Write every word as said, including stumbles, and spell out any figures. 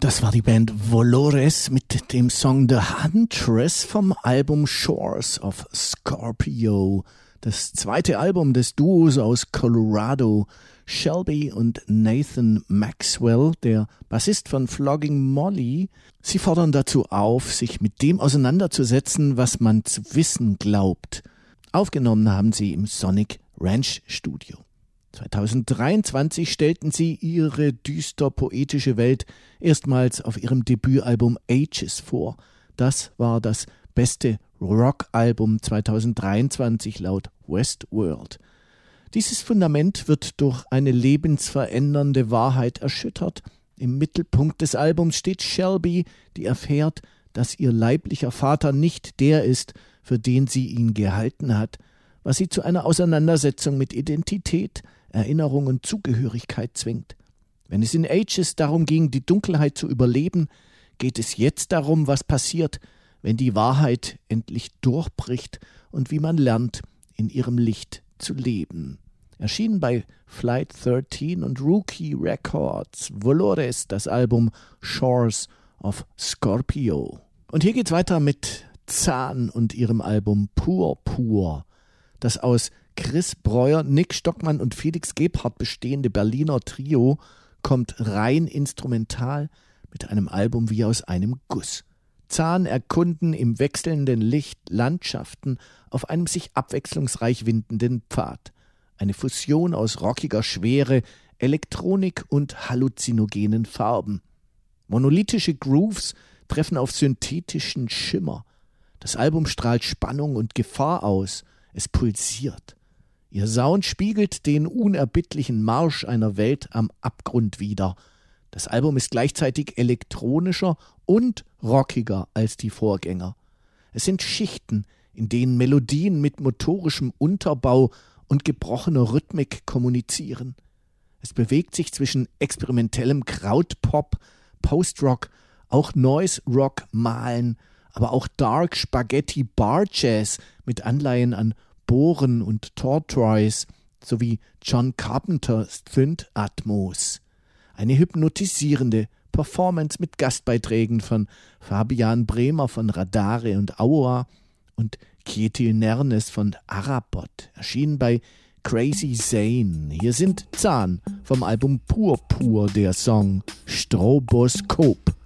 Das war die Band Volores mit dem Song The Huntress vom Album Shores of Scorpio. Das zweite Album des Duos aus Colorado, Shelby und Nathan Maxwell, der Bassist von Flogging Molly. Sie fordern dazu auf, sich mit dem auseinanderzusetzen, was man zu wissen glaubt. Aufgenommen haben sie im Sonic Ranch Studio. zweitausenddreiundzwanzig stellten sie ihre düster-poetische Welt erstmals auf ihrem Debütalbum Ages vor. Das war das beste Rockalbum zweitausenddreiundzwanzig laut Westworld. Dieses Fundament wird durch eine lebensverändernde Wahrheit erschüttert. Im Mittelpunkt des Albums steht Shelby, die erfährt, dass ihr leiblicher Vater nicht der ist, für den sie ihn gehalten hat, was sie zu einer Auseinandersetzung mit Identität, Erinnerung und Zugehörigkeit zwingt. Wenn es in Ages darum ging, die Dunkelheit zu überleben, geht es jetzt darum, was passiert, wenn die Wahrheit endlich durchbricht und wie man lernt, in ihrem Licht zu leben. Erschienen bei Flight dreizehn und Rookie Records, Volores, das Album Shores of Scorpio. Und hier geht's weiter mit Zahn und ihrem Album Pur Pur, das aus Chris Breuer, Nick Stockmann und Felix Gebhardt bestehende Berliner Trio kommt rein instrumental mit einem Album wie aus einem Guss. Zahn erkunden im wechselnden Licht Landschaften auf einem sich abwechslungsreich windenden Pfad. Eine Fusion aus rockiger Schwere, Elektronik und halluzinogenen Farben. Monolithische Grooves treffen auf synthetischen Schimmer. Das Album strahlt Spannung und Gefahr aus. Es pulsiert. Ihr Sound spiegelt den unerbittlichen Marsch einer Welt am Abgrund wider. Das Album ist gleichzeitig elektronischer und rockiger als die Vorgänger. Es sind Schichten, in denen Melodien mit motorischem Unterbau und gebrochener Rhythmik kommunizieren. Es bewegt sich zwischen experimentellem Krautpop, Postrock, auch Noise Rock malen, aber auch Dark Spaghetti Bar Jazz mit Anleihen an Bohren und Tortoise sowie John Carpenters Synth-Atmos. Eine hypnotisierende Performance mit Gastbeiträgen von Fabian Bremer von Radare und Aua und Kjetil Nernes von Arabot, erschienen bei Crazy Zane. Hier sind Zahn vom Album Pur Pur, der Song Stroboskop.